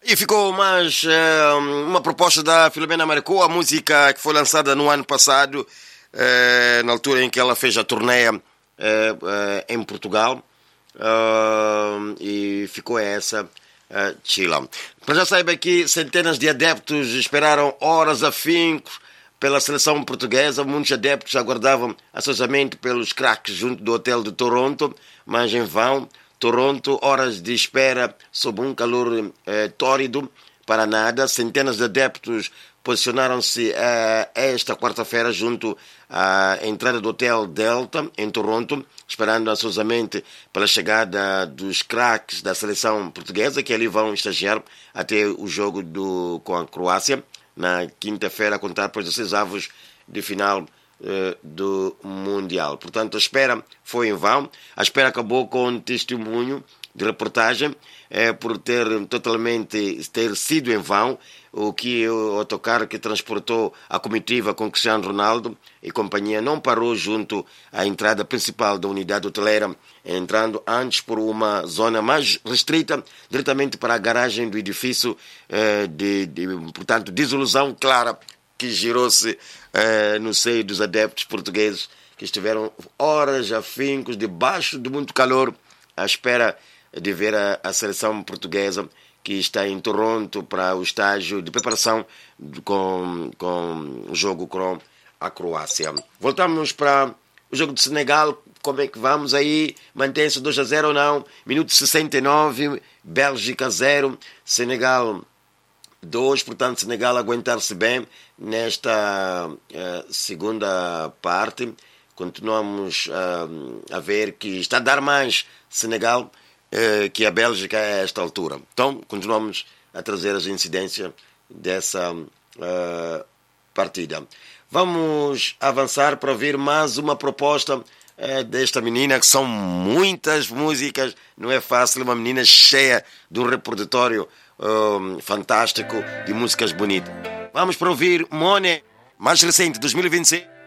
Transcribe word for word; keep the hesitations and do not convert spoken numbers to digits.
E ficou mais eh, uma proposta da Filomena Maricou, a música que foi lançada no ano passado, eh, na altura em que ela fez a turnê eh, eh, em Portugal, uh, e ficou essa, uh, Chila. Mas já saiba que centenas de adeptos esperaram horas a afinco pela seleção portuguesa. Muitos adeptos aguardavam ansiosamente pelos craques junto do hotel de Toronto, mas em vão. Toronto, horas de espera sob um calor eh, tórrido para nada. Centenas de adeptos posicionaram-se eh, esta quarta-feira junto à entrada do Hotel Delta, em Toronto, esperando ansiosamente pela chegada dos craques da seleção portuguesa, que ali vão estagiar até o jogo do, com a Croácia, na quinta-feira, a contar depois dos seis avos de final do Mundial. Portanto, a espera foi em vão. A espera acabou com um testemunho de reportagem é, por ter totalmente ter sido em vão, o que o autocarro que transportou a comitiva com Cristiano Ronaldo e companhia não parou junto à entrada principal da unidade hoteleira, entrando antes por uma zona mais restrita, diretamente para a garagem do edifício, é, de, de, portanto, desilusão clara que girou-se eh, no seio dos adeptos portugueses que estiveram horas afincos, debaixo de muito calor, à espera de ver a, a seleção portuguesa que está em Toronto para o estágio de preparação com, com o jogo com a Croácia. Voltamos para o jogo de Senegal. Como é que vamos aí? Mantém-se dois a zero ou não? Minuto sessenta e nove, Bélgica zero, Senegal dois, portanto, Senegal aguentar-se bem nesta uh, segunda parte. Continuamos uh, a ver que está a dar mais Senegal uh, que a Bélgica a esta altura. Então, continuamos a trazer as incidências dessa uh, partida. Vamos avançar para ouvir mais uma proposta uh, desta menina, que são muitas músicas, não é fácil, uma menina cheia de um repertório Um, fantástico de músicas bonitas. Vamos para ouvir Money, mais recente, dois mil e vinte e seis.